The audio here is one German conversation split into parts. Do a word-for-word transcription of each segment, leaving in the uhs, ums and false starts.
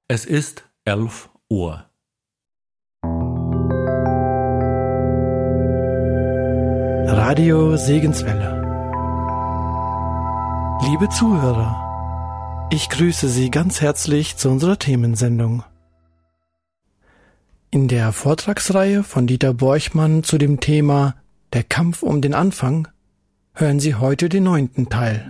Es ist elf Uhr. Radio Segenswelle. Liebe Zuhörer, ich grüße Sie ganz herzlich zu unserer Themensendung. In der Vortragsreihe von Dieter Borchmann zu dem Thema Der Kampf um den Anfang hören Sie heute den neunten Teil.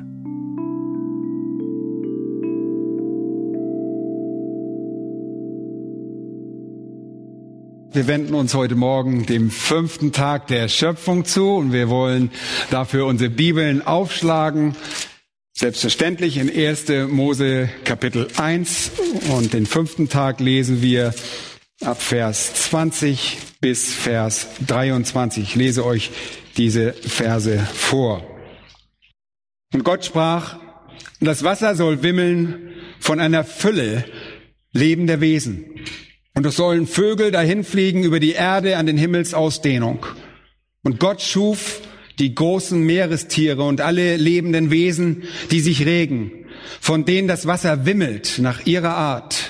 Wir wenden uns heute Morgen dem fünften Tag der Schöpfung zu und wir wollen dafür unsere Bibeln aufschlagen. Selbstverständlich in erster Mose Kapitel eins und den fünften Tag lesen wir ab Vers zwanzig bis Vers dreiundzwanzig. Ich lese euch diese Verse vor. Und Gott sprach: Das Wasser soll wimmeln von einer Fülle lebender Wesen. Und es sollen Vögel dahinfliegen über die Erde an den Himmelsausdehnung. Und Gott schuf die großen Meerestiere und alle lebenden Wesen, die sich regen, von denen das Wasser wimmelt nach ihrer Art.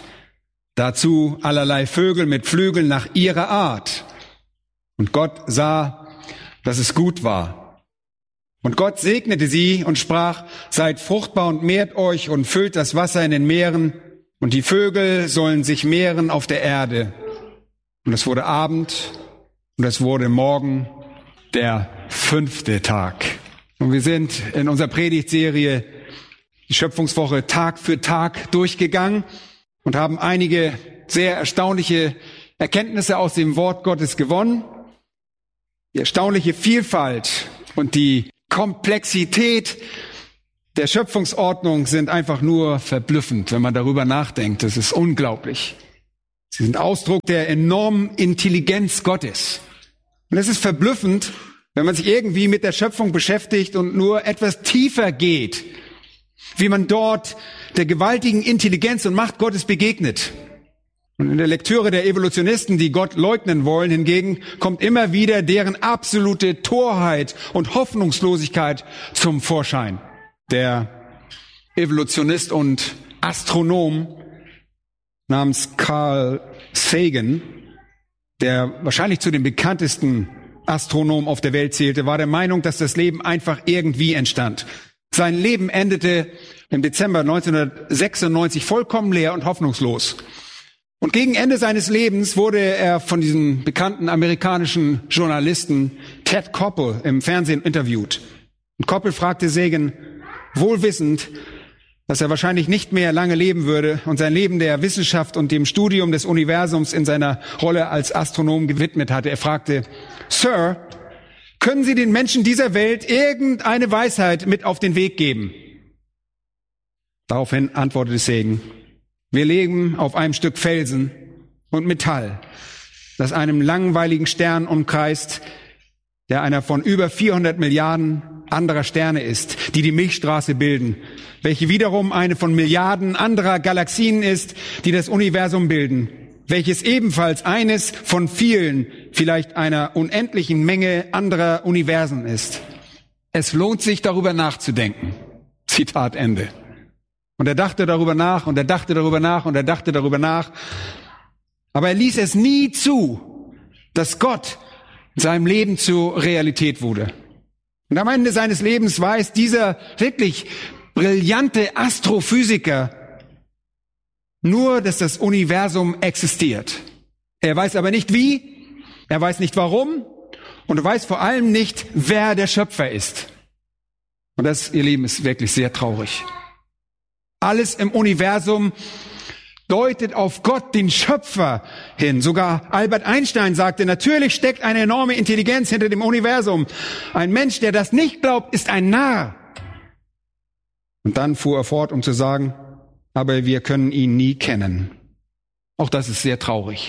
Dazu allerlei Vögel mit Flügeln nach ihrer Art. Und Gott sah, dass es gut war. Und Gott segnete sie und sprach: Seid fruchtbar und mehrt euch und füllt das Wasser in den Meeren. Und die Vögel sollen sich mehren auf der Erde. Und es wurde Abend und es wurde Morgen, der fünfte Tag. Und wir sind in unserer Predigtserie die Schöpfungswoche Tag für Tag durchgegangen und haben einige sehr erstaunliche Erkenntnisse aus dem Wort Gottes gewonnen. Die erstaunliche Vielfalt und die Komplexität der Schöpfungsordnung sind einfach nur verblüffend, wenn man darüber nachdenkt. Das ist unglaublich. Sie sind Ausdruck der enormen Intelligenz Gottes. Und es ist verblüffend, wenn man sich irgendwie mit der Schöpfung beschäftigt und nur etwas tiefer geht, wie man dort der gewaltigen Intelligenz und Macht Gottes begegnet. Und in der Lektüre der Evolutionisten, die Gott leugnen wollen, hingegen kommt immer wieder deren absolute Torheit und Hoffnungslosigkeit zum Vorschein. Der Evolutionist und Astronom namens Carl Sagan, der wahrscheinlich zu den bekanntesten Astronomen auf der Welt zählte, war der Meinung, dass das Leben einfach irgendwie entstand. Sein Leben endete im Dezember neunzehnhundertsechsundneunzig vollkommen leer und hoffnungslos. Und gegen Ende seines Lebens wurde er von diesem bekannten amerikanischen Journalisten Ted Koppel im Fernsehen interviewt. Und Koppel fragte Sagan, wohl wissend, dass er wahrscheinlich nicht mehr lange leben würde und sein Leben der Wissenschaft und dem Studium des Universums in seiner Rolle als Astronom gewidmet hatte. Er fragte: Sir, können Sie den Menschen dieser Welt irgendeine Weisheit mit auf den Weg geben? Daraufhin antwortete Sagan: Wir leben auf einem Stück Felsen und Metall, das einem langweiligen Stern umkreist, der einer von über vierhundert Milliarden anderer Sterne ist, die die Milchstraße bilden, welche wiederum eine von Milliarden anderer Galaxien ist, die das Universum bilden, welches ebenfalls eines von vielen, vielleicht einer unendlichen Menge anderer Universen ist. Es lohnt sich, darüber nachzudenken. Zitat Ende. Und er dachte darüber nach und er dachte darüber nach und er dachte darüber nach. Aber er ließ es nie zu, dass Gott in seinem Leben zur Realität wurde. Und am Ende seines Lebens weiß dieser wirklich brillante Astrophysiker nur, dass das Universum existiert. Er weiß aber nicht wie, er weiß nicht warum und er weiß vor allem nicht, wer der Schöpfer ist. Und das, ihr Lieben, ist wirklich sehr traurig. Alles im Universum deutet auf Gott, den Schöpfer, hin. Sogar Albert Einstein sagte, natürlich steckt eine enorme Intelligenz hinter dem Universum. Ein Mensch, der das nicht glaubt, ist ein Narr. Und dann fuhr er fort, um zu sagen, aber wir können ihn nie kennen. Auch das ist sehr traurig.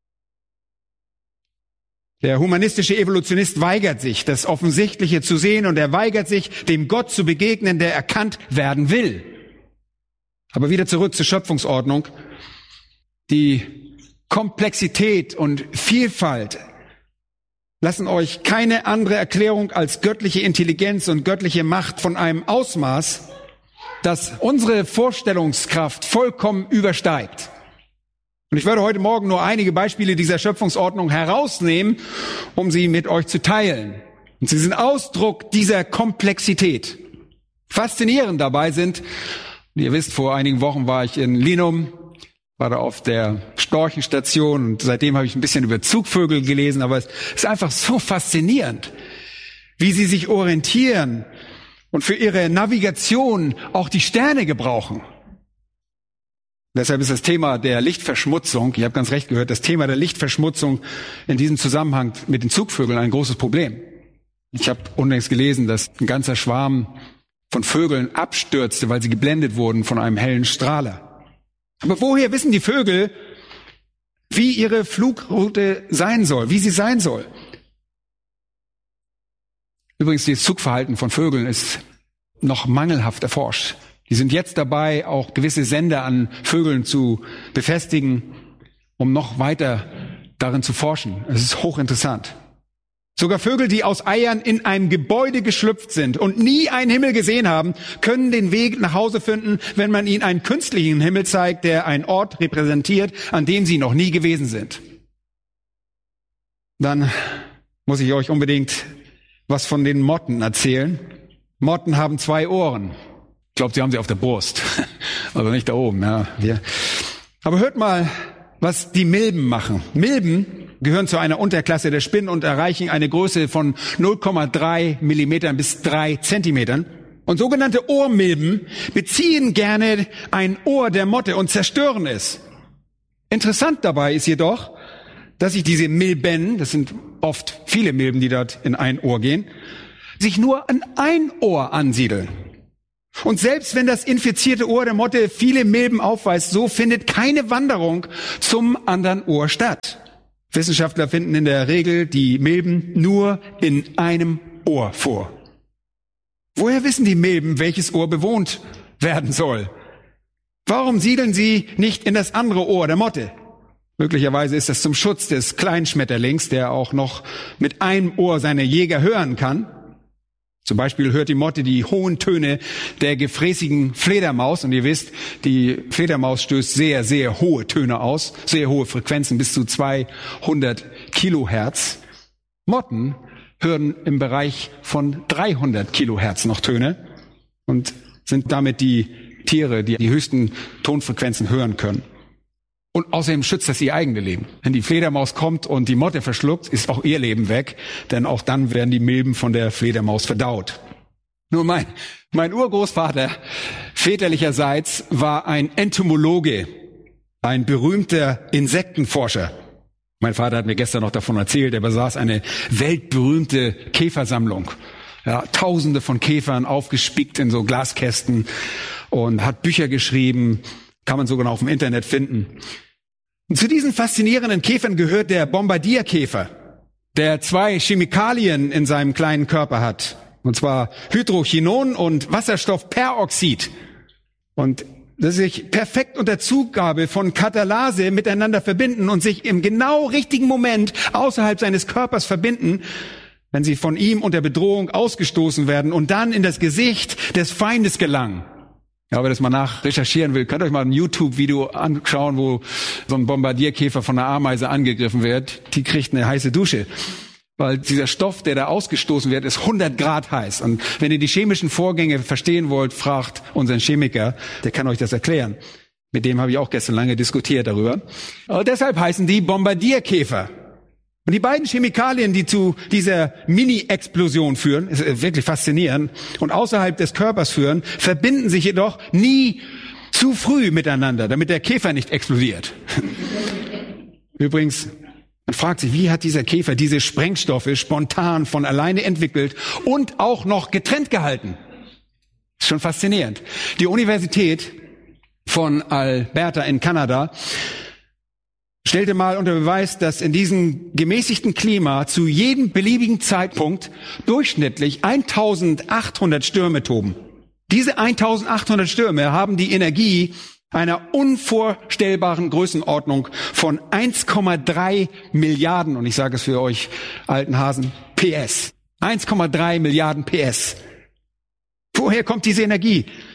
Der humanistische Evolutionist weigert sich, das Offensichtliche zu sehen, und er weigert sich, dem Gott zu begegnen, der erkannt werden will. Aber wieder zurück zur Schöpfungsordnung. Die Komplexität und Vielfalt lassen euch keine andere Erklärung als göttliche Intelligenz und göttliche Macht von einem Ausmaß, das unsere Vorstellungskraft vollkommen übersteigt. Und ich werde heute Morgen nur einige Beispiele dieser Schöpfungsordnung herausnehmen, um sie mit euch zu teilen. Und sie sind Ausdruck dieser Komplexität. Faszinierend dabei sind, ihr wisst, vor einigen Wochen war ich in Linum, war da auf der Storchenstation und seitdem habe ich ein bisschen über Zugvögel gelesen, aber es ist einfach so faszinierend, wie sie sich orientieren und für ihre Navigation auch die Sterne gebrauchen. Deshalb ist das Thema der Lichtverschmutzung, ich habe ganz recht gehört, das Thema der Lichtverschmutzung in diesem Zusammenhang mit den Zugvögeln ein großes Problem. Ich habe unlängst gelesen, dass ein ganzer Schwarm von Vögeln abstürzte, weil sie geblendet wurden von einem hellen Strahler. Aber woher wissen die Vögel, wie ihre Flugroute sein soll, wie sie sein soll? Übrigens, das Zugverhalten von Vögeln ist noch mangelhaft erforscht. Die sind jetzt dabei, auch gewisse Sender an Vögeln zu befestigen, um noch weiter darin zu forschen. Es ist hochinteressant. Sogar Vögel, die aus Eiern in einem Gebäude geschlüpft sind und nie einen Himmel gesehen haben, können den Weg nach Hause finden, wenn man ihnen einen künstlichen Himmel zeigt, der einen Ort repräsentiert, an dem sie noch nie gewesen sind. Dann muss ich euch unbedingt was von den Motten erzählen. Motten haben zwei Ohren. Ich glaube, sie haben sie auf der Brust. Also nicht da oben. Ja. Aber hört mal, was die Milben machen. Milben gehören zu einer Unterklasse der Spinnen und erreichen eine Größe von null Komma drei Millimetern bis drei Zentimetern. Und sogenannte Ohrmilben beziehen gerne ein Ohr der Motte und zerstören es. Interessant dabei ist jedoch, dass sich diese Milben, das sind oft viele Milben, die dort in ein Ohr gehen, sich nur an ein Ohr ansiedeln. Und selbst wenn das infizierte Ohr der Motte viele Milben aufweist, so findet keine Wanderung zum anderen Ohr statt. Wissenschaftler finden in der Regel die Milben nur in einem Ohr vor. Woher wissen die Milben, welches Ohr bewohnt werden soll? Warum siedeln sie nicht in das andere Ohr der Motte? Möglicherweise ist das zum Schutz des Kleinschmetterlings, der auch noch mit einem Ohr seine Jäger hören kann. Zum Beispiel hört die Motte die hohen Töne der gefräßigen Fledermaus. Und ihr wisst, die Fledermaus stößt sehr, sehr hohe Töne aus, sehr hohe Frequenzen, bis zu zweihundert Kilohertz. Motten hören im Bereich von dreihundert Kilohertz noch Töne und sind damit die Tiere, die die höchsten Tonfrequenzen hören können. Und außerdem schützt das ihr eigenes Leben. Wenn die Fledermaus kommt und die Motte verschluckt, ist auch ihr Leben weg, denn auch dann werden die Milben von der Fledermaus verdaut. Nur mein, mein Urgroßvater väterlicherseits war ein Entomologe, ein berühmter Insektenforscher. Mein Vater hat mir gestern noch davon erzählt, er besaß eine weltberühmte Käfersammlung. Ja, Tausende von Käfern aufgespickt in so Glaskästen und hat Bücher geschrieben, kann man sogar noch auf dem Internet finden. Und zu diesen faszinierenden Käfern gehört der Bombardierkäfer, der zwei Chemikalien in seinem kleinen Körper hat. Und zwar Hydrochinon und Wasserstoffperoxid. Und das sich perfekt unter Zugabe von Katalase miteinander verbinden und sich im genau richtigen Moment außerhalb seines Körpers verbinden, wenn sie von ihm unter Bedrohung ausgestoßen werden und dann in das Gesicht des Feindes gelangen. Ja, wer das mal nachrecherchieren will, könnt euch mal ein YouTube-Video anschauen, wo so ein Bombardierkäfer von einer Ameise angegriffen wird. Die kriegt eine heiße Dusche. Weil dieser Stoff, der da ausgestoßen wird, ist hundert Grad heiß. Und wenn ihr die chemischen Vorgänge verstehen wollt, fragt unseren Chemiker, der kann euch das erklären. Mit dem habe ich auch gestern lange diskutiert darüber. Und deshalb heißen die Bombardierkäfer. Und die beiden Chemikalien, die zu dieser Mini-Explosion führen, ist wirklich faszinierend, und außerhalb des Körpers führen, verbinden sich jedoch nie zu früh miteinander, damit der Käfer nicht explodiert. Übrigens, man fragt sich, wie hat dieser Käfer diese Sprengstoffe spontan von alleine entwickelt und auch noch getrennt gehalten? Ist schon faszinierend. Die Universität von Alberta in Kanada stellte mal unter Beweis, dass in diesem gemäßigten Klima zu jedem beliebigen Zeitpunkt durchschnittlich eintausendachthundert Stürme toben. Diese eintausendachthundert Stürme haben die Energie einer unvorstellbaren Größenordnung von eins Komma drei Milliarden, und ich sage es für euch alten Hasen, P S. eins Komma drei Milliarden P S. Woher kommt diese Energie?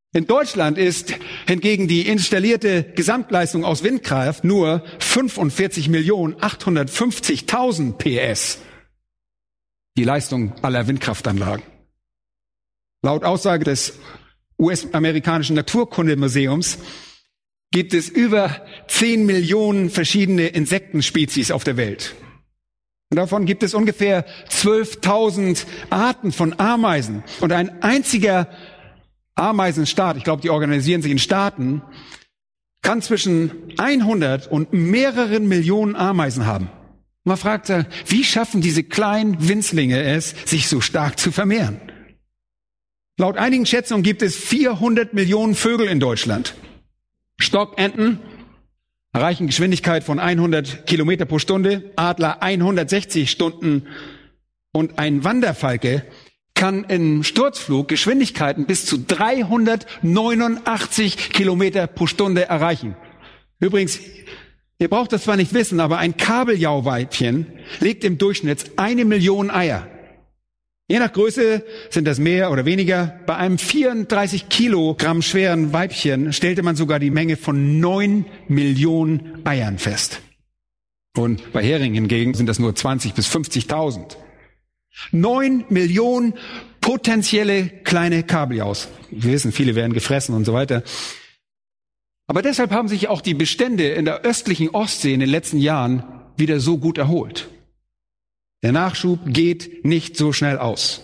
In Deutschland ist hingegen die installierte Gesamtleistung aus Windkraft nur fünfundvierzig Millionen achthundertfünfzigtausend P S. Die Leistung aller Windkraftanlagen. Laut Aussage des U S-amerikanischen Naturkundemuseums gibt es über zehn Millionen verschiedene Insektenspezies auf der Welt. Und davon gibt es ungefähr zwölftausend Arten von Ameisen. Und ein einziger Ameisenstaat, ich glaube, die organisieren sich in Staaten, kann zwischen hundert und mehreren Millionen Ameisen haben. Man fragt sich, wie schaffen diese kleinen Winzlinge es, sich so stark zu vermehren? Laut einigen Schätzungen gibt es vierhundert Millionen Vögel in Deutschland. Stockenten erreichen Geschwindigkeit von hundert Kilometer pro Stunde, Adler hundertsechzig Stunden und ein Wanderfalke kann im Sturzflug Geschwindigkeiten bis zu dreihundertneunundachtzig Kilometer pro Stunde erreichen. Übrigens, ihr braucht das zwar nicht wissen, aber ein Kabeljauweibchen legt im Durchschnitt eine Million Eier. Je nach Größe sind das mehr oder weniger. Bei einem vierunddreißig Kilogramm schweren Weibchen stellte man sogar die Menge von neun Millionen Eiern fest. Und bei Heringen hingegen sind das nur zwanzig bis fünfzigtausend. Neun Millionen potenzielle kleine Kabeljaus. Wir wissen, viele werden gefressen und so weiter. Aber deshalb haben sich auch die Bestände in der östlichen Ostsee in den letzten Jahren wieder so gut erholt. Der Nachschub geht nicht so schnell aus.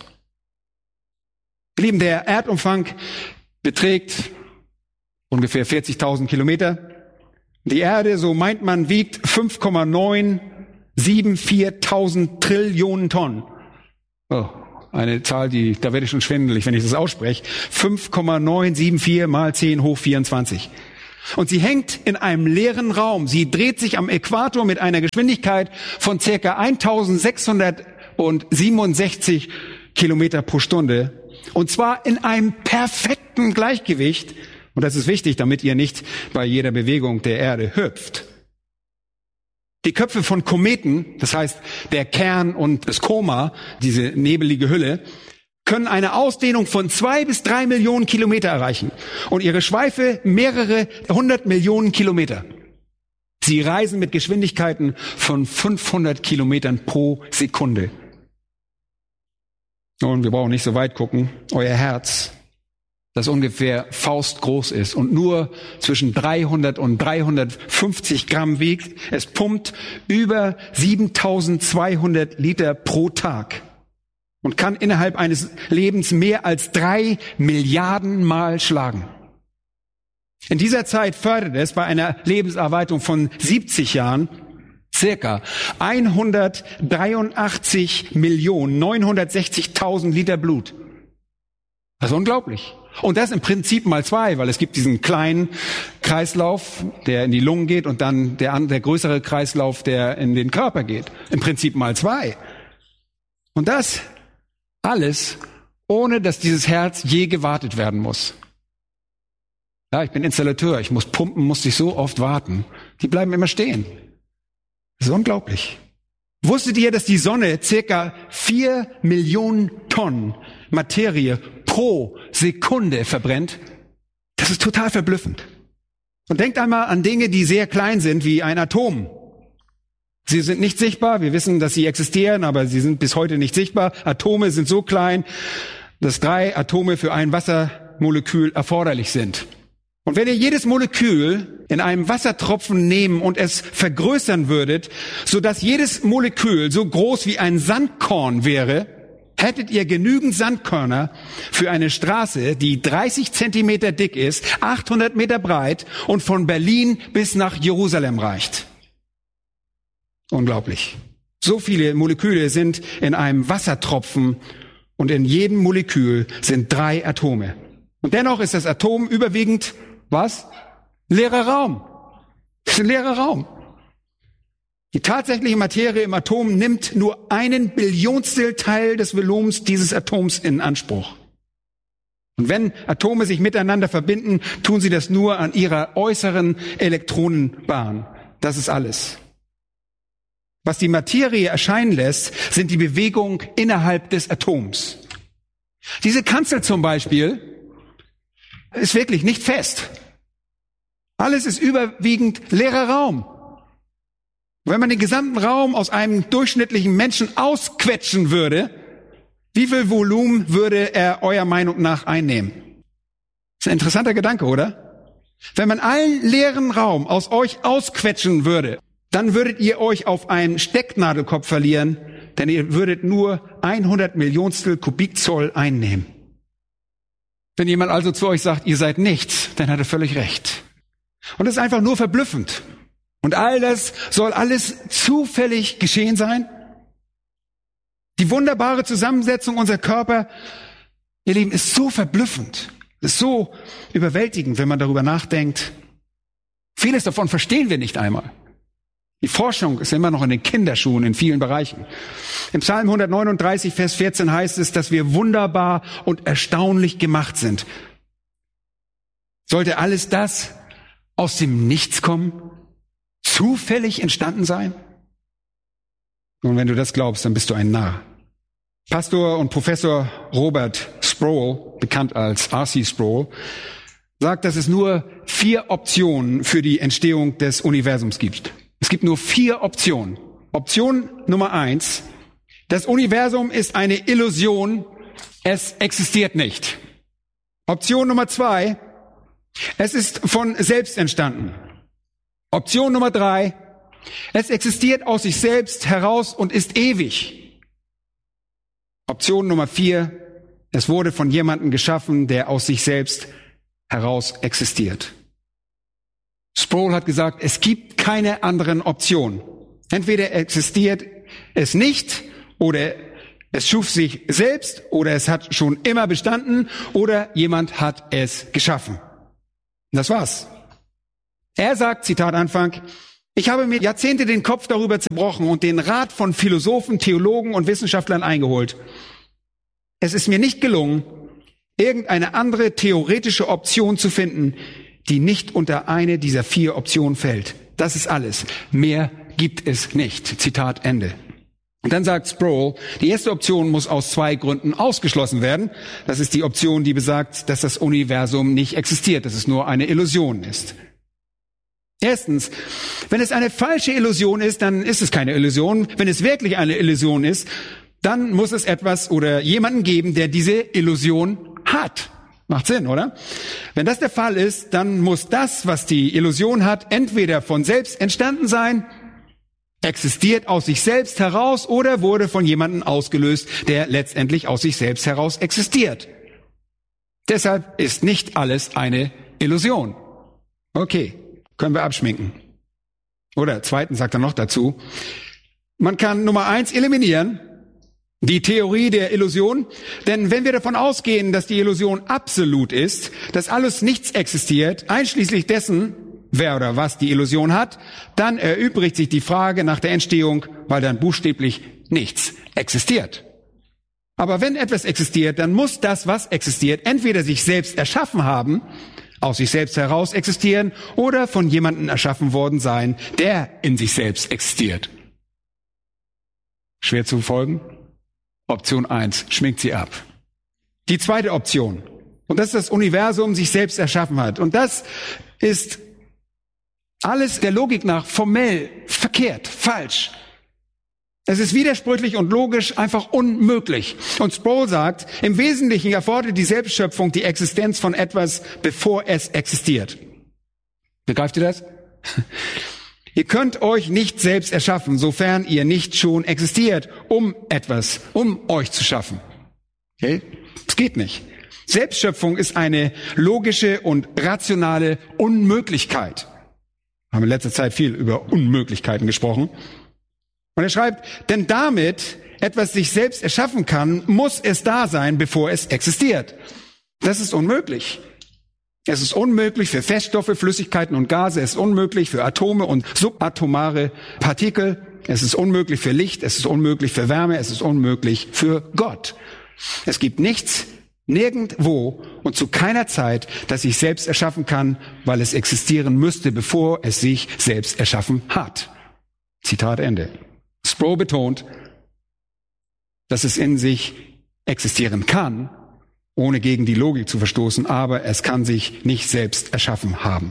Ihr Lieben, der Erdumfang beträgt ungefähr vierzigtausend Kilometer. Die Erde, so meint man, wiegt fünf Komma neun sieben vier tausend Trillionen Tonnen. Oh, eine Zahl, die, da werde ich schon schwindelig, wenn ich das ausspreche. fünf Komma neun sieben vier mal zehn hoch vierundzwanzig. Und sie hängt in einem leeren Raum. Sie dreht sich am Äquator mit einer Geschwindigkeit von circa eintausendsechshundertsiebenundsechzig Kilometer pro Stunde. Und zwar in einem perfekten Gleichgewicht. Und das ist wichtig, damit ihr nicht bei jeder Bewegung der Erde hüpft. Die Köpfe von Kometen, das heißt der Kern und das Koma, diese nebelige Hülle, können eine Ausdehnung von zwei bis drei Millionen Kilometer erreichen und ihre Schweife mehrere hundert Millionen Kilometer. Sie reisen mit Geschwindigkeiten von fünfhundert Kilometern pro Sekunde. Und wir brauchen nicht so weit gucken. Euer Herz, das ungefähr faustgroß ist und nur zwischen dreihundert und dreihundertfünfzig Gramm wiegt, es pumpt über siebentausendzweihundert Liter pro Tag. Und kann innerhalb eines Lebens mehr als drei Milliarden Mal schlagen. In dieser Zeit fördert es bei einer Lebenserwartung von siebzig Jahren circa hundertdreiundachtzig Millionen neunhundertsechzigtausend Liter Blut. Das ist unglaublich. Und das im Prinzip mal zwei, weil es gibt diesen kleinen Kreislauf, der in die Lungen geht, und dann der, der größere Kreislauf, der in den Körper geht. Im Prinzip mal zwei. Und das alles, ohne dass dieses Herz je gewartet werden muss. Ja, ich bin Installateur, ich muss pumpen, musste ich so oft warten. Die bleiben immer stehen. Das ist unglaublich. Wusstet ihr, dass die Sonne circa vier Millionen Tonnen Materie pro Sekunde verbrennt? Das ist total verblüffend. Und denkt einmal an Dinge, die sehr klein sind, wie ein Atom. Sie sind nicht sichtbar, wir wissen, dass sie existieren, aber sie sind bis heute nicht sichtbar. Atome sind so klein, dass drei Atome für ein Wassermolekül erforderlich sind. Und wenn ihr jedes Molekül in einem Wassertropfen nehmen und es vergrößern würdet, sodass jedes Molekül so groß wie ein Sandkorn wäre, hättet ihr genügend Sandkörner für eine Straße, die dreißig Zentimeter dick ist, achthundert Meter breit und von Berlin bis nach Jerusalem reicht. Unglaublich. So viele Moleküle sind in einem Wassertropfen und in jedem Molekül sind drei Atome. Und dennoch ist das Atom überwiegend, was? Leerer Raum. Das ist ein leerer Raum. Die tatsächliche Materie im Atom nimmt nur einen Billionstel Teil des Volumens dieses Atoms in Anspruch. Und wenn Atome sich miteinander verbinden, tun sie das nur an ihrer äußeren Elektronenbahn. Das ist alles. Was die Materie erscheinen lässt, sind die Bewegungen innerhalb des Atoms. Diese Kanzel zum Beispiel ist wirklich nicht fest. Alles ist überwiegend leerer Raum. Wenn man den gesamten Raum aus einem durchschnittlichen Menschen ausquetschen würde, wie viel Volumen würde er eurer Meinung nach einnehmen? Das ist ein interessanter Gedanke, oder? Wenn man allen leeren Raum aus euch ausquetschen würde, dann würdet ihr euch auf einen Stecknadelkopf verlieren, denn ihr würdet nur hundert Millionstel Kubikzoll einnehmen. Wenn jemand also zu euch sagt, ihr seid nichts, dann hat er völlig recht. Und das ist einfach nur verblüffend. Und all das soll alles zufällig geschehen sein? Die wunderbare Zusammensetzung unserer Körper, ihr Lieben, ist so verblüffend, ist so überwältigend, wenn man darüber nachdenkt. Vieles davon verstehen wir nicht einmal. Die Forschung ist immer noch in den Kinderschuhen in vielen Bereichen. Im Psalm hundertneununddreißig, Vers vierzehn heißt es, dass wir wunderbar und erstaunlich gemacht sind. Sollte alles das aus dem Nichts kommen? Zufällig entstanden sein? Und wenn du das glaubst, dann bist du ein Narr. Pastor und Professor Robert Sproul, bekannt als R C Sproul, sagt, dass es nur vier Optionen für die Entstehung des Universums gibt. Es gibt nur vier Optionen. Option Nummer eins: Das Universum ist eine Illusion, es existiert nicht. Option Nummer zwei: Es ist von selbst entstanden. Option Nummer drei: Es existiert aus sich selbst heraus und ist ewig. Option Nummer vier: Es wurde von jemandem geschaffen, der aus sich selbst heraus existiert. Sproul hat gesagt, es gibt keine anderen Optionen. Entweder existiert es nicht oder es schuf sich selbst oder es hat schon immer bestanden oder jemand hat es geschaffen. Das war's. Er sagt, Zitat Anfang, ich habe mir Jahrzehnte den Kopf darüber zerbrochen und den Rat von Philosophen, Theologen und Wissenschaftlern eingeholt. Es ist mir nicht gelungen, irgendeine andere theoretische Option zu finden, die nicht unter eine dieser vier Optionen fällt. Das ist alles. Mehr gibt es nicht. Zitat Ende. Und dann sagt Sproul, die erste Option muss aus zwei Gründen ausgeschlossen werden. Das ist die Option, die besagt, dass das Universum nicht existiert, dass es nur eine Illusion ist. Erstens, wenn es eine falsche Illusion ist, dann ist es keine Illusion. Wenn es wirklich eine Illusion ist, dann muss es etwas oder jemanden geben, der diese Illusion hat. Macht Sinn, oder? Wenn das der Fall ist, dann muss das, was die Illusion hat, entweder von selbst entstanden sein, existiert aus sich selbst heraus oder wurde von jemandem ausgelöst, der letztendlich aus sich selbst heraus existiert. Deshalb ist nicht alles eine Illusion. Okay, können wir abschminken. Oder zweitens sagt er noch dazu, man kann Nummer eins eliminieren, die Theorie der Illusion, denn wenn wir davon ausgehen, dass die Illusion absolut ist, dass alles nichts existiert, einschließlich dessen, wer oder was die Illusion hat, dann erübrigt sich die Frage nach der Entstehung, weil dann buchstäblich nichts existiert. Aber wenn etwas existiert, dann muss das, was existiert, entweder sich selbst erschaffen haben, aus sich selbst heraus existieren oder von jemandem erschaffen worden sein, der in sich selbst existiert. Schwer zu folgen? Option eins, schminkt sie ab. Die zweite Option, und das ist das Universum sich selbst erschaffen hat. Und das ist alles der Logik nach formell verkehrt, falsch. Es ist widersprüchlich und logisch einfach unmöglich. Und Sproul sagt, im Wesentlichen erfordert die Selbstschöpfung die Existenz von etwas, bevor es existiert. Begreift ihr das? Ihr könnt euch nicht selbst erschaffen, sofern ihr nicht schon existiert, um etwas, um euch zu schaffen. Okay? Es geht nicht. Selbstschöpfung ist eine logische und rationale Unmöglichkeit. Wir haben in letzter Zeit viel über Unmöglichkeiten gesprochen. Und er schreibt, denn damit etwas sich selbst erschaffen kann, muss es da sein, bevor es existiert. Das ist unmöglich. Es ist unmöglich für Feststoffe, Flüssigkeiten und Gase. Es ist unmöglich für Atome und subatomare Partikel. Es ist unmöglich für Licht. Es ist unmöglich für Wärme. Es ist unmöglich für Gott. Es gibt nichts, nirgendwo und zu keiner Zeit, das sich selbst erschaffen kann, weil es existieren müsste, bevor es sich selbst erschaffen hat. Zitat Ende. Sproul betont, dass es in sich existieren kann, ohne gegen die Logik zu verstoßen, aber es kann sich nicht selbst erschaffen haben.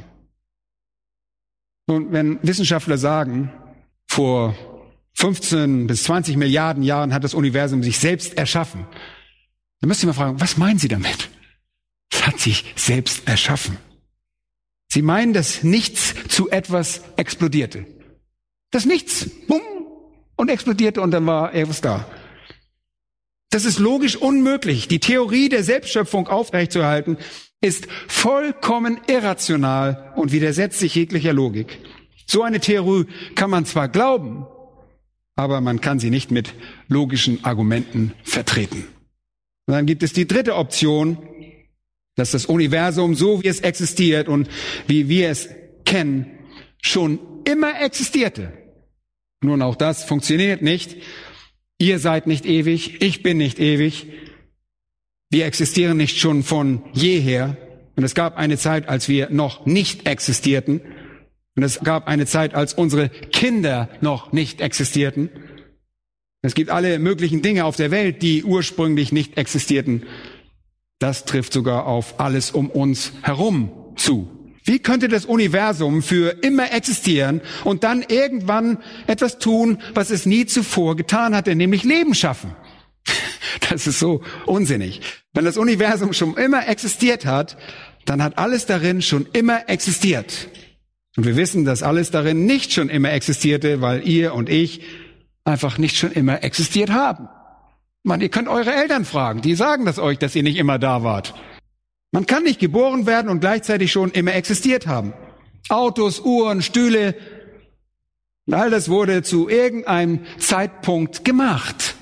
Und wenn Wissenschaftler sagen, vor fünfzehn bis zwanzig Milliarden Jahren hat das Universum sich selbst erschaffen, dann müsst ihr mal fragen, was meinen Sie damit? Es hat sich selbst erschaffen. Sie meinen, dass nichts zu etwas explodierte. Das Nichts, bumm, und explodierte und dann war irgendwas da. Das ist logisch unmöglich. Die Theorie der Selbstschöpfung aufrechtzuerhalten, ist vollkommen irrational und widersetzt sich jeglicher Logik. So eine Theorie kann man zwar glauben, aber man kann sie nicht mit logischen Argumenten vertreten. Und dann gibt es die dritte Option, dass das Universum, so wie es existiert und wie wir es kennen, schon immer existierte. Nun, auch das funktioniert nicht. Ihr seid nicht ewig, ich bin nicht ewig. Wir existieren nicht schon von jeher. Und es gab eine Zeit, als wir noch nicht existierten. Und es gab eine Zeit, als unsere Kinder noch nicht existierten. Es gibt alle möglichen Dinge auf der Welt, die ursprünglich nicht existierten. Das trifft sogar auf alles um uns herum zu. Wie könnte das Universum für immer existieren und dann irgendwann etwas tun, was es nie zuvor getan hatte, nämlich Leben schaffen? Das ist so unsinnig. Wenn das Universum schon immer existiert hat, dann hat alles darin schon immer existiert. Und wir wissen, dass alles darin nicht schon immer existierte, weil ihr und ich einfach nicht schon immer existiert haben. Man, ihr könnt eure Eltern fragen, die sagen das euch, dass ihr nicht immer da wart. Man kann nicht geboren werden und gleichzeitig schon immer existiert haben. Autos, Uhren, Stühle, all das wurde zu irgendeinem Zeitpunkt gemacht.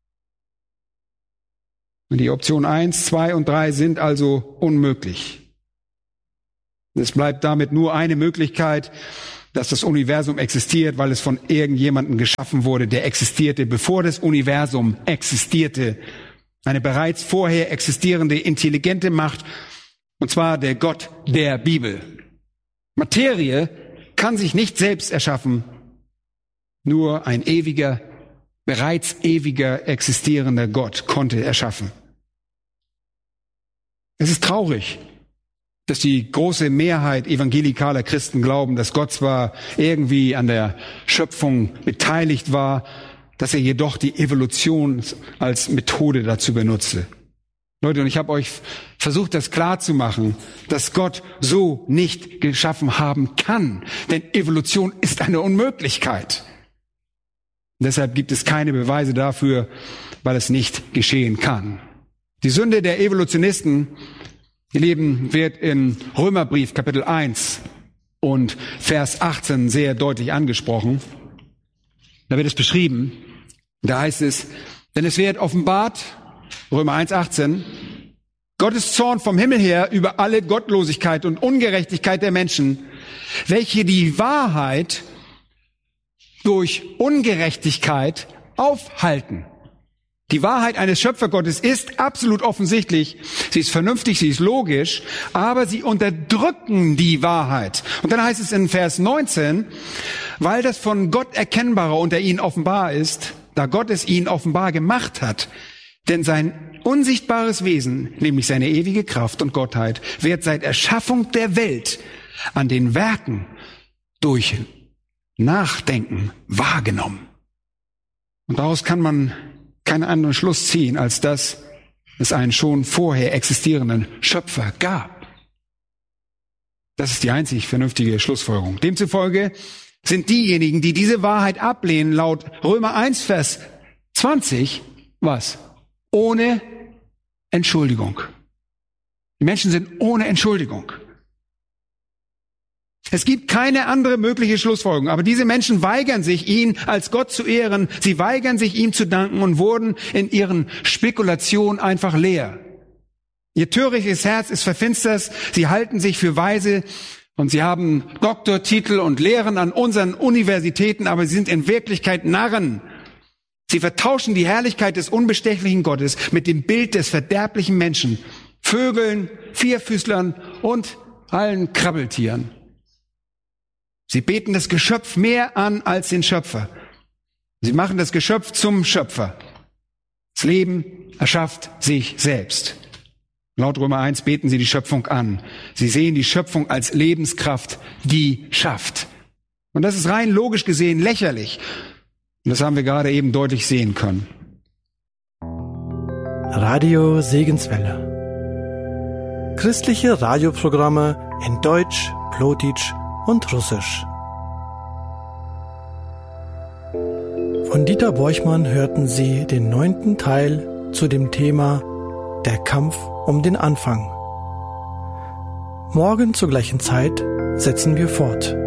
Und die Option eins, zwei und drei sind also unmöglich. Es bleibt damit nur eine Möglichkeit, dass das Universum existiert, weil es von irgendjemandem geschaffen wurde, der existierte, bevor das Universum existierte. Eine bereits vorher existierende, intelligente Macht, und zwar der Gott der Bibel. Materie kann sich nicht selbst erschaffen, nur ein ewiger, bereits ewiger existierender Gott konnte erschaffen. Es ist traurig, dass die große Mehrheit evangelikaler Christen glauben, dass Gott zwar irgendwie an der Schöpfung beteiligt war, dass er jedoch die Evolution als Methode dazu benutze. Leute, und ich habe euch versucht, das klar zu machen, dass Gott so nicht geschaffen haben kann. Denn Evolution ist eine Unmöglichkeit. Und deshalb gibt es keine Beweise dafür, weil es nicht geschehen kann. Die Sünde der Evolutionisten, ihr Lieben, wird in Römerbrief Kapitel eins und Vers achtzehn sehr deutlich angesprochen. Da wird es beschrieben, da heißt es, denn es wird offenbart, Römer eins, achtzehn, Gottes Zorn vom Himmel her über alle Gottlosigkeit und Ungerechtigkeit der Menschen, welche die Wahrheit durch Ungerechtigkeit aufhalten. Die Wahrheit eines Schöpfergottes ist absolut offensichtlich, sie ist vernünftig, sie ist logisch, aber sie unterdrücken die Wahrheit. Und dann heißt es in Vers neunzehn, weil das von Gott Erkennbare unter ihnen offenbar ist, da Gott es ihnen offenbar gemacht hat, denn sein unsichtbares Wesen, nämlich seine ewige Kraft und Gottheit, wird seit Erschaffung der Welt an den Werken durch Nachdenken wahrgenommen. Und daraus kann man keinen anderen Schluss ziehen, als dass es einen schon vorher existierenden Schöpfer gab. Das ist die einzig vernünftige Schlussfolgerung. Demzufolge sind diejenigen, die diese Wahrheit ablehnen, laut Römer eins, Vers zwanzig, was? Ohne Entschuldigung. Die Menschen sind ohne Entschuldigung. Es gibt keine andere mögliche Schlussfolgerung, aber diese Menschen weigern sich, ihn als Gott zu ehren. Sie weigern sich, ihm zu danken und wurden in ihren Spekulationen einfach leer. Ihr törichtes Herz ist verfinstert, sie halten sich für weise und sie haben Doktortitel und lehren an unseren Universitäten, aber sie sind in Wirklichkeit Narren. Sie vertauschen die Herrlichkeit des unbestechlichen Gottes mit dem Bild des verderblichen Menschen, Vögeln, Vierfüßlern und allen Krabbeltieren. Sie beten das Geschöpf mehr an als den Schöpfer. Sie machen das Geschöpf zum Schöpfer. Das Leben erschafft sich selbst. Laut Römer eins beten sie die Schöpfung an. Sie sehen die Schöpfung als Lebenskraft, die schafft. Und das ist rein logisch gesehen lächerlich. Und das haben wir gerade eben deutlich sehen können. Radio Segenswelle. Christliche Radioprogramme in Deutsch, Plotitsch und Russisch. Von Dieter Borchmann hörten Sie den neunten Teil zu dem Thema Der Kampf um den Anfang. Morgen zur gleichen Zeit setzen wir fort.